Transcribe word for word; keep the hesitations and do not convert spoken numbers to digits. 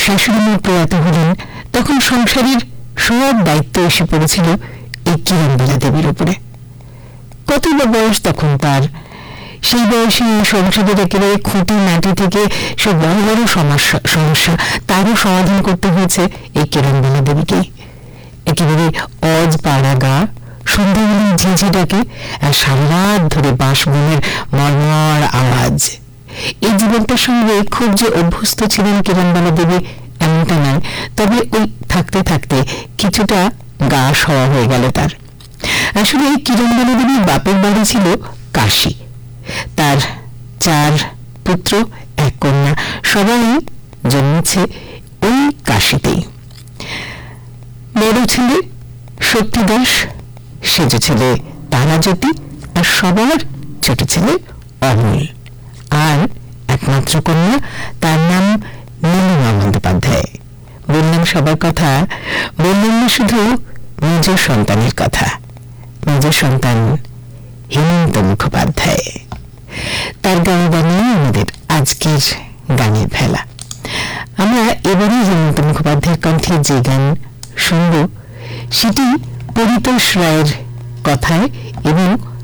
শাশুড়ি মা প্রয়াত হলেন, তখন সংসারের সব দায়িত্ব এসে পড়েছিল এই কিরণবালা দেবীর উপরে। কত বা বয়স তখন তার। সেই বয়সে সংসারের একেবারে খুঁটি মাটি থেকে সব বড় বড় সমস্যা সমস্যা তারও সমাধান করতে হয়েছে এই কিরণবালা দেবীকে। একেবারে অজ পাড়া গা, সন্ধ্যাবেলা ঝিঝি ডাকে, আর সারা রাত ধরে বাঁশবনের মর্মর আওয়াজ। এই জীবনটার সঙ্গে খুব যে অভ্যস্ত ছিলেন কিরণবালা দেবী এমনটা নয়, তবে ওই থাকতে থাকতে কিছুটা গা সওয়া হয়ে গেল তার। আসলে এই কিরণবালা দেবীর বাপের বাড়ি ছিল কাশী। তার চার পুত্র, এক কন্যা, সবাই জন্মেছে ওই কাশীতেই। বড় ছেলে শক্তিদাস, সেজ ছেলে তারাজ্যোতি, আর সবার ছোট ছেলে অমল, আর একমাত্র কন্যা, তার নাম নীলিমা বন্দ্যোপাধ্যায়। বললাম সবার কথা, বললাম না শুধু নিজ সন্তানের কথা। নিজ সন্তান হেমন্ত মুখোপাধ্যায়, তার গান গানে আমাদের আজকের গানের ভেলা। আমরা এবারে হেমন্ত মুখোপাধ্যায়ের কণ্ঠে যে গান শুনব সেটি পরিতোষ রায়ের কথায় এবং